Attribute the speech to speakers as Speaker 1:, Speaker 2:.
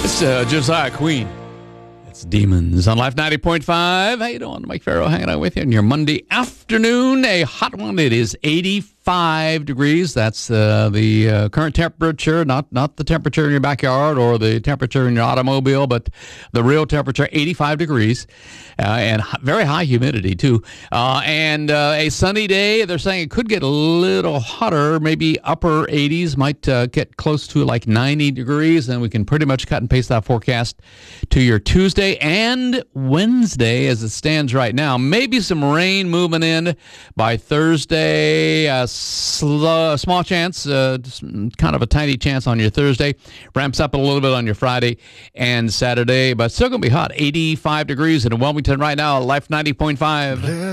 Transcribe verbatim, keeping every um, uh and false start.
Speaker 1: It's uh, Josiah Queen. It's Demons on Life ninety point five. How you doing? Mike Farrow hanging out with you on your Monday afternoon. A hot one. It is eighty-five degrees. That's uh, the uh, current temperature, not not the temperature in your backyard or the temperature in your automobile, but the real temperature, eighty-five degrees, uh, and h- very high humidity, too. Uh, and uh, a sunny day. They're saying it could get a little hotter, maybe upper eighties, might uh, get close to like ninety degrees, and we can pretty much cut and paste that forecast to your Tuesday and Wednesday as it stands right now. Maybe some rain moving in by Thursday. A sl- small chance, uh, kind of a tiny chance on your Thursday. Ramps up a little bit on your Friday and Saturday, but still going to be hot. eighty-five degrees in Wilmington right now. Life ninety point five.